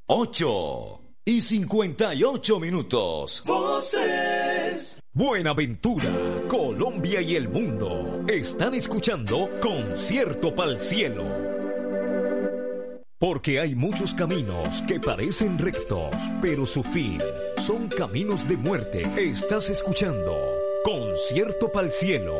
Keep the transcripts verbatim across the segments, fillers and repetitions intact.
ocho y cincuenta y ocho minutos. Voces. Buenaventura, Colombia y el mundo están escuchando Concierto Pa'l Cielo. Porque hay muchos caminos que parecen rectos, pero su fin son caminos de muerte. Estás escuchando Concierto Pa'l Cielo.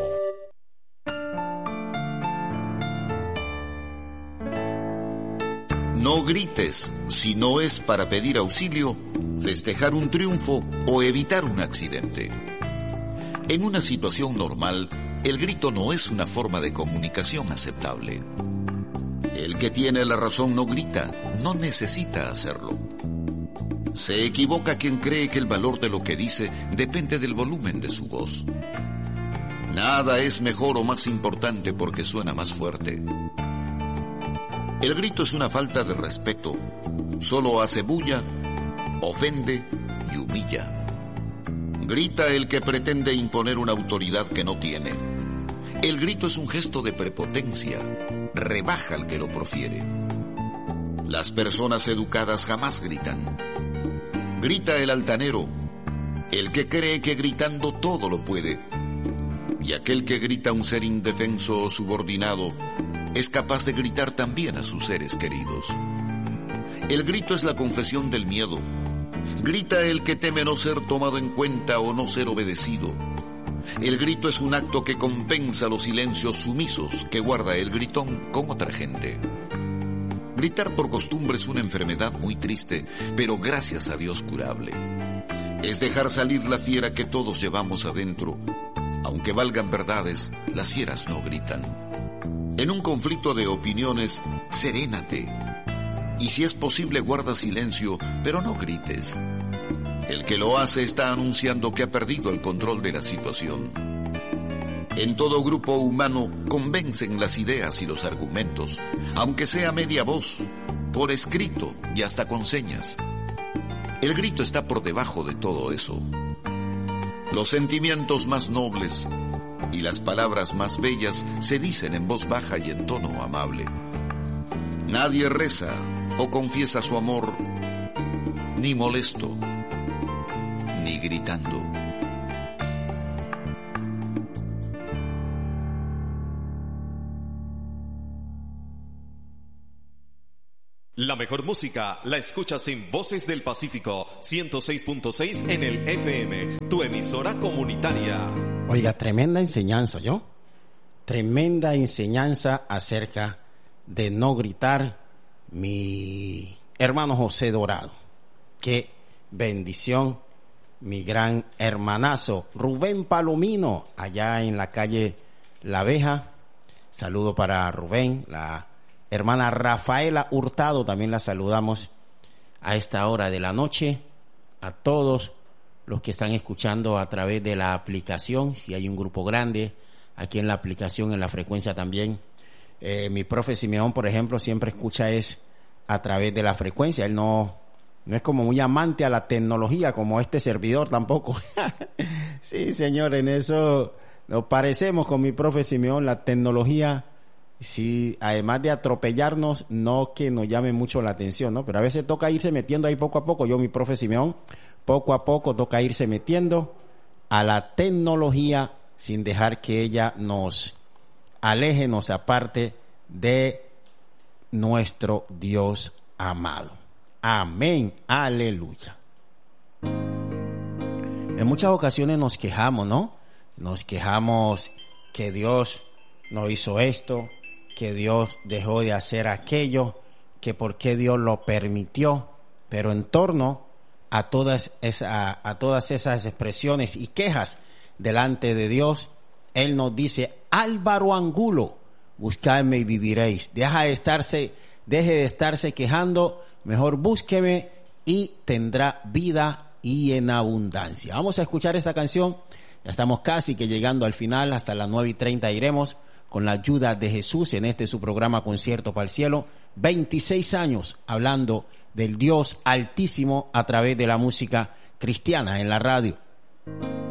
No grites si no es para pedir auxilio, festejar un triunfo o evitar un accidente. En una situación normal, el grito no es una forma de comunicación aceptable. El que tiene la razón no grita, no necesita hacerlo. Se equivoca quien cree que el valor de lo que dice depende del volumen de su voz. Nada es mejor o más importante porque suena más fuerte. El grito es una falta de respeto. Solo hace bulla, ofende y humilla. Grita el que pretende imponer una autoridad que no tiene. El grito es un gesto de prepotencia. Rebaja al que lo profiere. Las personas educadas jamás gritan. Grita el altanero, el que cree que gritando todo lo puede. Y aquel que grita a un ser indefenso o subordinado es capaz de gritar también a sus seres queridos. El grito es la confesión del miedo. Grita el que teme no ser tomado en cuenta o no ser obedecido. El grito es un acto que compensa los silencios sumisos que guarda el gritón con otra gente. Gritar por costumbre es una enfermedad muy triste, pero gracias a Dios curable. Es dejar salir la fiera que todos llevamos adentro. Aunque valgan verdades, las fieras no gritan. En un conflicto de opiniones, serénate. Y si es posible, guarda silencio, pero no grites. El que lo hace está anunciando que ha perdido el control de la situación. En todo grupo humano convencen las ideas y los argumentos, aunque sea media voz, por escrito y hasta con señas. El grito está por debajo de todo eso. Los sentimientos más nobles y las palabras más bellas se dicen en voz baja y en tono amable. Nadie reza o confiesa su amor, ni molesto, ni gritando. La mejor música la escuchas en Voces del Pacífico ciento seis punto seis en el F M, tu emisora comunitaria. Oiga, tremenda enseñanza, ¿yo? Tremenda enseñanza acerca de no gritar, mi hermano José Dorado. Qué bendición, mi gran hermanazo Rubén Palomino, allá en la calle La Abeja. Saludo para Rubén, la hermana Rafaela Hurtado, también la saludamos a esta hora de la noche. A todos los que están escuchando a través de la aplicación, si hay un grupo grande, aquí en la aplicación, en la frecuencia también. Eh, mi profe Simeón, por ejemplo, siempre escucha es a través de la frecuencia. Él no, no es como muy amante a la tecnología como este servidor tampoco. Sí, señor, en eso nos parecemos con mi profe Simeón. La tecnología, sí, además de atropellarnos, no que nos llame mucho la atención, ¿no? Pero a veces toca irse metiendo ahí poco a poco. Yo, mi profe Simeón, poco a poco toca irse metiendo a la tecnología sin dejar que ella nos aleje, nos aparte de nuestro Dios amado. Amén, aleluya. En muchas ocasiones nos quejamos, ¿no? Nos quejamos que Dios no hizo esto, que Dios dejó de hacer aquello, que por qué Dios lo permitió. Pero en torno a todas, esa, a todas esas expresiones y quejas delante de Dios, Él nos dice: Álvaro Angulo, buscadme y viviréis. Deja de estarse, deje de estarse quejando, mejor búsqueme y tendrá vida y en abundancia. Vamos a escuchar esa canción. Ya estamos casi que llegando al final, hasta las nueve y treinta iremos con la ayuda de Jesús en este su programa Concierto Pa'l Cielo. veintiséis años hablando del Dios Altísimo a través de la música cristiana en la radio.